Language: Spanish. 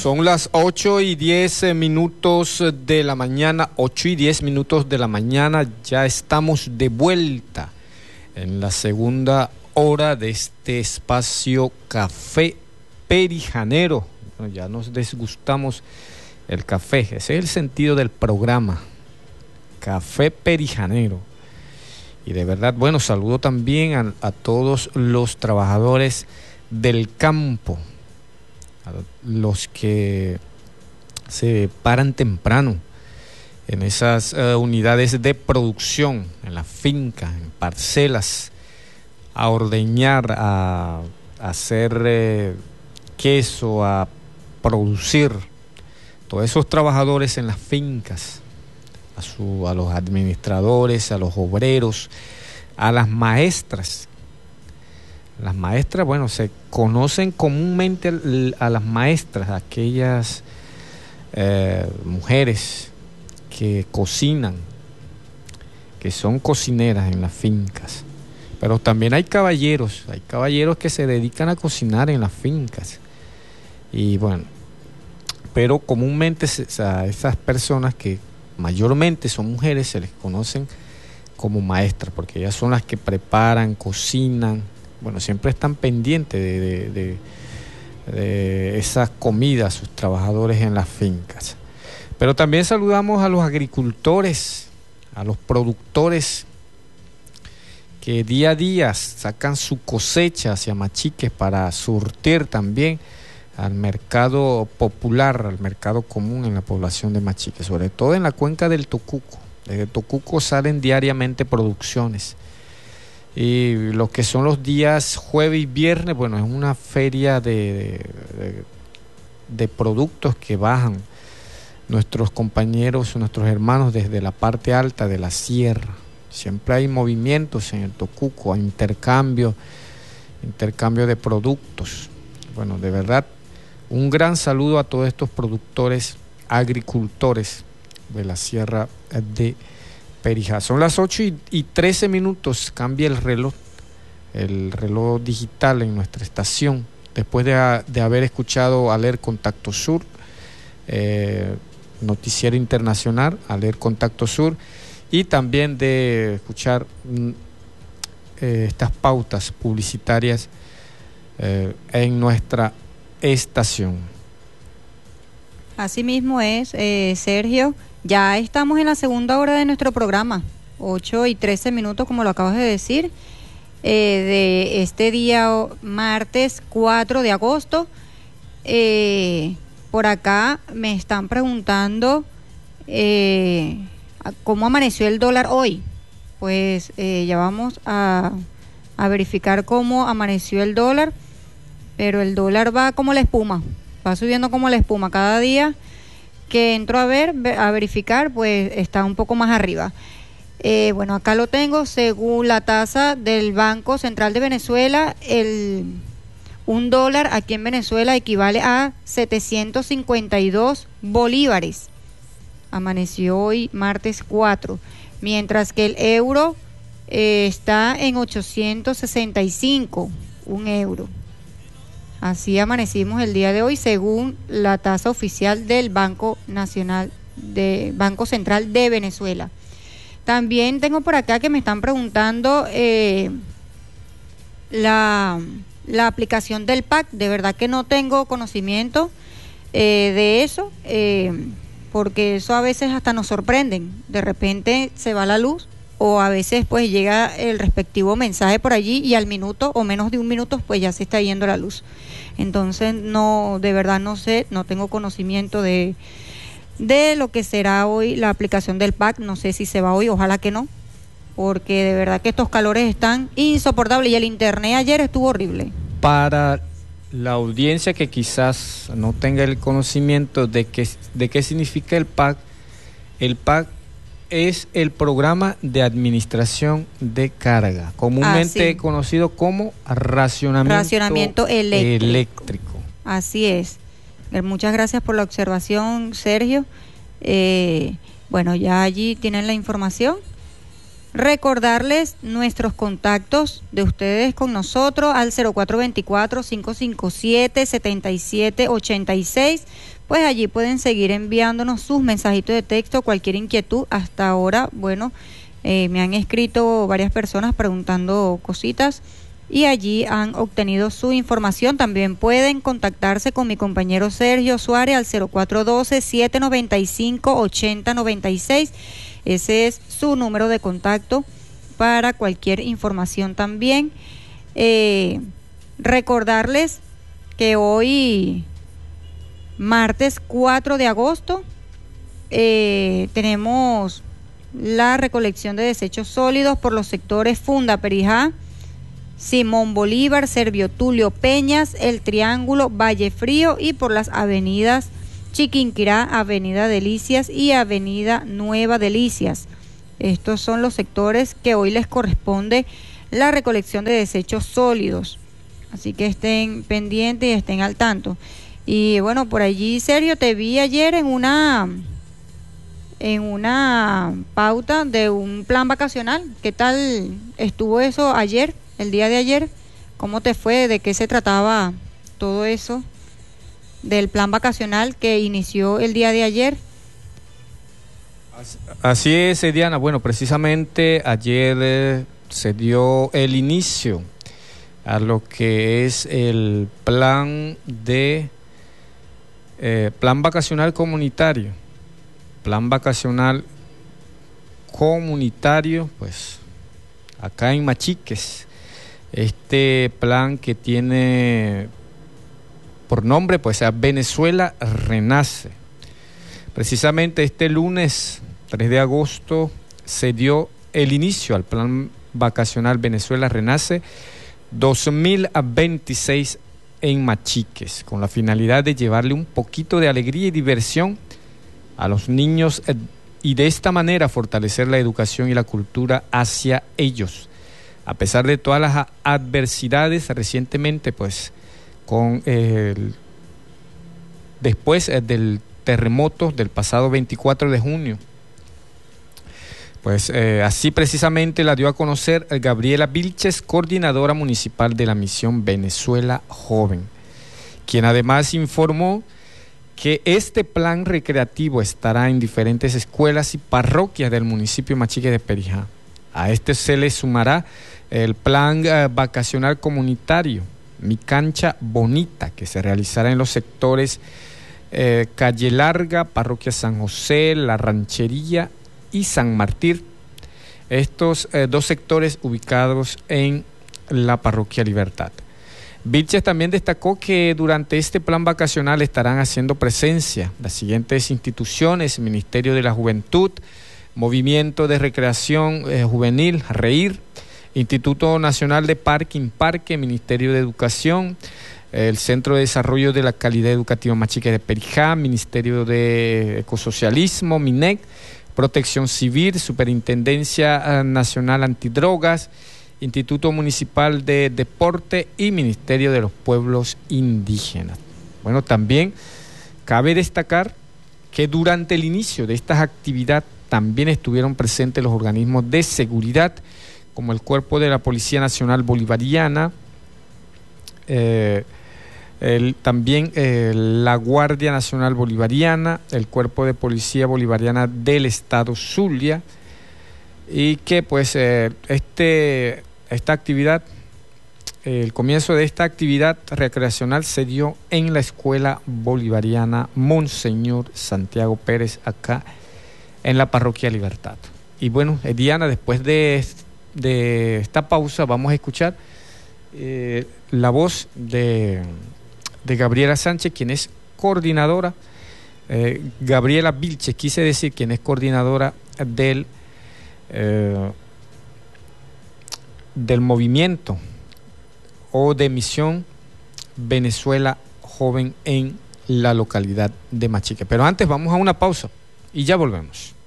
Son las 8:10 de la mañana, 8:10 de la mañana. Ya estamos de vuelta en la segunda hora de este espacio Café Perijanero. Bueno, ya nos desgustamos el café, ese es el sentido del programa, Café Perijanero. Y de verdad, bueno, saludo también a todos los trabajadores del campo, a los que se paran temprano en esas unidades de producción, en la finca, en parcelas, a ordeñar, a hacer queso, a producir. Todos esos trabajadores en las fincas, a los administradores, a los obreros, a las maestras. Las maestras, bueno, se conocen comúnmente a las maestras, aquellas mujeres que cocinan, que son cocineras en las fincas. Pero también hay caballeros que se dedican a cocinar en las fincas. Y bueno, pero comúnmente a esas personas que mayormente son mujeres se les conocen como maestras, porque ellas son las que preparan, cocinan. Bueno, siempre están pendientes de esas comidas, sus trabajadores en las fincas. Pero también saludamos a los agricultores, a los productores que día a día sacan su cosecha hacia Machiques para surtir también al mercado popular, al mercado común en la población de Machiques, sobre todo en la cuenca del Tocuco. Desde Tocuco salen diariamente producciones. Y lo que son los días jueves y viernes, bueno, es una feria de productos que bajan nuestros compañeros, nuestros hermanos desde la parte alta de la sierra. Siempre hay movimientos en el Tocuco, hay intercambio de productos. Bueno, de verdad, un gran saludo a todos estos productores, agricultores de la sierra de Perijá. Son las 8:13, cambia el reloj digital en nuestra estación, después de haber escuchado Aler Contacto Sur, noticiero internacional, Aler Contacto Sur, y también de escuchar estas pautas publicitarias en nuestra estación. Así mismo es, Sergio. Ya estamos en la segunda hora de nuestro programa, 8:13, como lo acabas de decir, de este día martes 4 de agosto. Por acá me están preguntando cómo amaneció el dólar hoy. Pues ya vamos a verificar cómo amaneció el dólar, pero el dólar va como la espuma, va subiendo como la espuma cada día que entro a verificar, pues está un poco más arriba. Bueno, acá lo tengo, según la tasa del Banco Central de Venezuela, un dólar aquí en Venezuela equivale a 752 bolívares. Amaneció hoy martes 4, mientras que el euro está en 865, un euro. Así amanecimos el día de hoy según la tasa oficial del Banco Central de Venezuela. También tengo por acá que me están preguntando la aplicación del PAC. De verdad que no tengo conocimiento de eso, porque eso a veces hasta nos sorprenden. De repente se va la luz, o a veces pues llega el respectivo mensaje por allí y al minuto o menos de un minuto pues ya se está yendo la luz. Entonces no, de verdad no sé, no tengo conocimiento de lo que será hoy la aplicación del PAC. No sé si se va hoy, ojalá que no, porque de verdad que estos calores están insoportables y el internet ayer estuvo horrible. Para la audiencia que quizás no tenga el conocimiento de qué significa el PAC es el programa de administración de carga, comúnmente conocido como racionamiento eléctrico. Así es. Muchas gracias por la observación, Sergio. Bueno, ya allí tienen la información. Recordarles nuestros contactos de ustedes con nosotros al 0424-557-7786. Pues allí pueden seguir enviándonos sus mensajitos de texto, cualquier inquietud. Hasta ahora, bueno, me han escrito varias personas preguntando cositas y allí han obtenido su información. También pueden contactarse con mi compañero Sergio Suárez al 0412-795-8096. Ese es su número de contacto para cualquier información también. Recordarles que hoy, martes 4 de agosto, tenemos la recolección de desechos sólidos por los sectores Funda Perijá, Simón Bolívar, Servio Tulio Peñas, El Triángulo, Valle Frío y por las avenidas Chiquinquirá, Avenida Delicias y Avenida Nueva Delicias. Estos son los sectores que hoy les corresponde la recolección de desechos sólidos. Así que estén pendientes y estén al tanto. Y bueno, por allí, Sergio, te vi ayer en una pauta de un plan vacacional. ¿Qué tal estuvo eso ayer, el día de ayer? ¿Cómo te fue? ¿De qué se trataba todo eso del plan vacacional que inició el día de ayer? Así es, Diana. Bueno, precisamente ayer se dio el inicio a lo que es el plan vacacional comunitario. Plan vacacional comunitario, pues acá en Machiques. Este plan que tiene por nombre, pues, a Venezuela Renace. Precisamente este lunes 3 de agosto se dio el inicio al plan vacacional Venezuela Renace 2026 en Machiques, con la finalidad de llevarle un poquito de alegría y diversión a los niños y de esta manera fortalecer la educación y la cultura hacia ellos. A pesar de todas las adversidades, recientemente, pues, después del terremoto del pasado 24 de junio, pues así precisamente la dio a conocer Gabriela Vilches, coordinadora municipal de la misión Venezuela Joven, quien además informó que este plan recreativo estará en diferentes escuelas y parroquias del municipio Machiques de Perijá. A este se le sumará el plan vacacional comunitario Mi Cancha Bonita, que se realizará en los sectores Calle Larga, Parroquia San José, La Ranchería y San Martín. Estos dos sectores ubicados en la Parroquia Libertad. Vilches también destacó que durante este plan vacacional estarán haciendo presencia las siguientes instituciones: Ministerio de la Juventud, Movimiento de Recreación Juvenil, REIR, Instituto Nacional de Parque, Ministerio de Educación, el Centro de Desarrollo de la Calidad Educativa Machiques de Perijá, Ministerio de Ecosocialismo, MINEC, Protección Civil, Superintendencia Nacional Antidrogas, Instituto Municipal de Deporte y Ministerio de los Pueblos Indígenas. Bueno, también cabe destacar que durante el inicio de estas actividades también estuvieron presentes los organismos de seguridad, como el Cuerpo de la Policía Nacional Bolivariana, también la Guardia Nacional Bolivariana, el Cuerpo de Policía Bolivariana del Estado Zulia, y que pues esta actividad, el comienzo de esta actividad recreacional se dio en la Escuela Bolivariana Monseñor Santiago Pérez, acá en la Parroquia Libertad. Y bueno, Diana, después de esta pausa vamos a escuchar la voz de Gabriela Sánchez, quien es coordinadora, Gabriela Vilches, quise decir, quien es coordinadora del movimiento o de misión Venezuela Joven en la localidad de Machiques. Pero antes vamos a una pausa y ya volvemos.